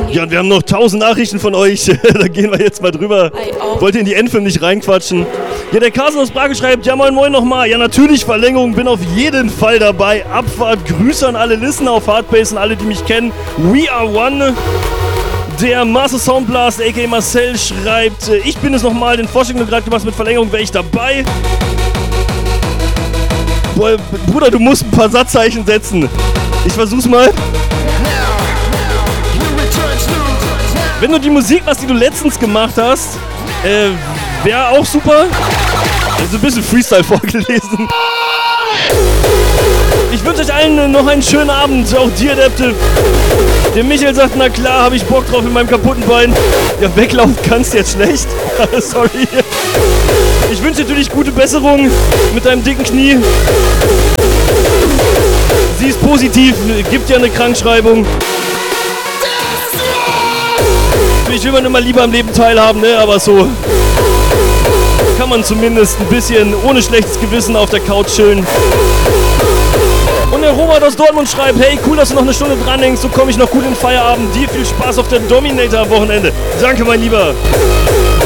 Ja, und wir haben noch 1000 Nachrichten von euch. Da gehen wir jetzt mal drüber. Wollt ihr in die Endfilm nicht reinquatschen? Ja, der Carsten aus Brage schreibt, ja moin moin nochmal. Ja, natürlich Verlängerung, bin auf jeden Fall dabei. Abfahrt, Grüße an alle Listener auf Hardbase und alle, die mich kennen. We are one. Der Master Soundblast, a.k.a. Marcel, schreibt, ich bin es nochmal, den Vorschlag, den du gerade gemacht hast mit Verlängerung, wäre ich dabei. Boah, Bruder, du musst ein paar Satzzeichen setzen. Ich versuch's mal. Wenn du die Musik machst, die du letztens gemacht hast, wäre auch super. Also ein bisschen Freestyle vorgelesen. Ich wünsche euch allen noch einen schönen Abend, auch dir, Adaptive. Der Michael sagt, na klar, habe ich Bock drauf in meinem kaputten Bein. Ja, weglaufen kannst jetzt schlecht. Sorry. Ich wünsche dir natürlich gute Besserung mit deinem dicken Knie. Sie ist positiv, gibt dir eine Krankschreibung. Ich will man immer lieber am Leben teilhaben, ne? Aber so kann man zumindest ein bisschen ohne schlechtes Gewissen auf der Couch chillen. Und der Robert aus Dortmund schreibt, hey, cool, dass du noch eine Stunde dranhängst, so komme ich noch gut in den Feierabend. Dir viel Spaß auf der Dominator am Wochenende. Danke, mein Lieber.